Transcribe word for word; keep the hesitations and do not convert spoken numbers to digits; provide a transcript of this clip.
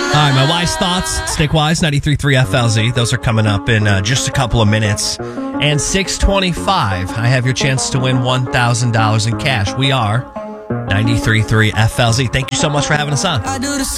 All right, my wise thoughts, Stick Wise, ninety-three point three F L Z. Those are coming up in uh, just a couple of minutes. And six twenty-five, I have your chance to win one thousand dollars in cash. We are ninety-three point three F L Z. Thank you so much for having us on.